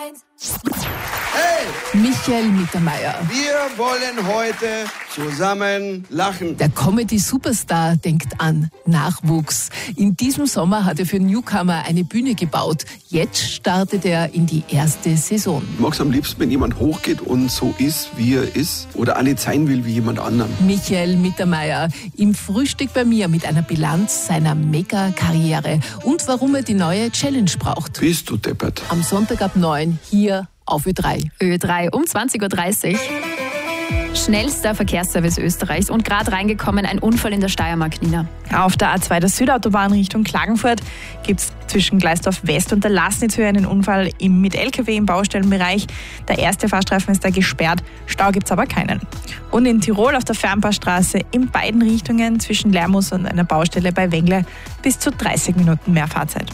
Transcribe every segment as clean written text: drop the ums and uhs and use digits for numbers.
Hey! Michael Mittermeier. Wir wollen heute zusammen lachen. Der Comedy-Superstar denkt an Nachwuchs. In diesem Sommer hat er für Newcomer eine Bühne gebaut. Jetzt startet er in die erste Saison. Ich mag es am liebsten, wenn jemand hochgeht und so ist, wie er ist oder auch nicht sein will wie jemand anderen. Michael Mittermeier im Frühstück bei mir mit einer Bilanz seiner Mega-Karriere und warum er die neue Challenge braucht. Bist du deppert? Am Sonntag ab 9 hier auf Ö3. Ö3 um 20.30 Uhr. Schnellster Verkehrsservice Österreichs und gerade reingekommen, ein Unfall in der Steiermark, Nina. Auf der A2 der Südautobahn Richtung Klagenfurt gibt es zwischen Gleisdorf West und der Laßnitzhöhe einen Unfall mit LKW im Baustellenbereich. Der erste Fahrstreifen ist da gesperrt, Stau gibt es aber keinen. Und in Tirol auf der Fernpassstraße in beiden Richtungen zwischen Lermus und einer Baustelle bei Wengle bis zu 30 Minuten mehr Fahrzeit.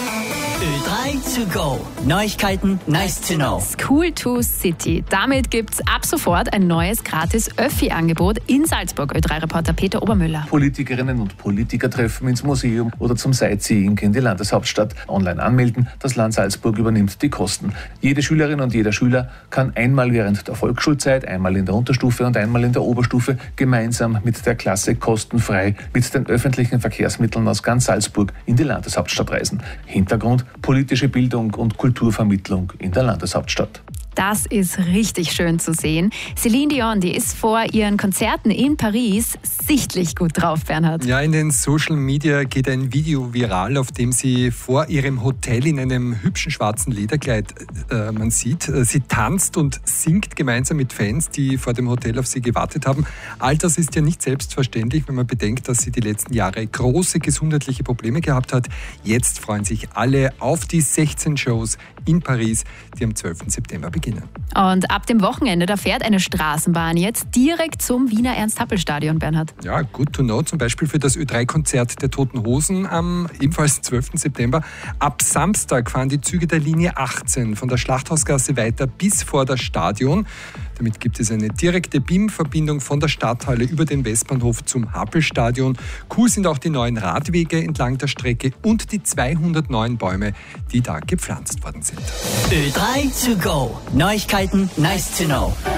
Ö3 to go. Neuigkeiten, nice to know. School to City. Damit gibt's ab sofort ein neues gratis Öffi-Angebot in Salzburg. Ö3-Reporter Peter Obermüller. Politikerinnen und Politiker treffen ins Museum oder zum Sightseeing in die Landeshauptstadt. Online anmelden, das Land Salzburg übernimmt die Kosten. Jede Schülerin und jeder Schüler kann einmal während der Volksschulzeit, einmal in der Unterstufe und einmal in der Oberstufe gemeinsam mit der Klasse kostenfrei mit den öffentlichen Verkehrsmitteln aus ganz Salzburg in die Landeshauptstadt reisen. Hintergrund: politische Bildung und Kulturvermittlung in der Landeshauptstadt. Das ist richtig schön zu sehen. Celine Dion, die ist vor ihren Konzerten in Paris sichtlich gut drauf, Bernhard. Ja, in den Social Media geht ein Video viral, auf dem sie vor ihrem Hotel in einem hübschen schwarzen Lederkleid, man sieht, sie tanzt und singt gemeinsam mit Fans, die vor dem Hotel auf sie gewartet haben. All das ist ja nicht selbstverständlich, wenn man bedenkt, dass sie die letzten Jahre große gesundheitliche Probleme gehabt hat. Jetzt freuen sich alle auf die 16 Shows in Paris, die am 12. September beginnen. Und ab dem Wochenende, da fährt eine Straßenbahn jetzt direkt zum Wiener Ernst-Happel-Stadion, Bernhard. Ja, good to know, zum Beispiel für das Ö3-Konzert der Toten Hosen am ebenfalls 12. September. Ab Samstag fahren die Züge der Linie 18 von der Schlachthausgasse weiter bis vor das Stadion. Damit gibt es eine direkte BIM-Verbindung von der Stadthalle über den Westbahnhof zum Happel-Stadion. Cool sind auch die neuen Radwege entlang der Strecke und die 200 neuen Bäume, die da gepflanzt worden sind. Ö3 to go. Neuigkeiten, nice to know.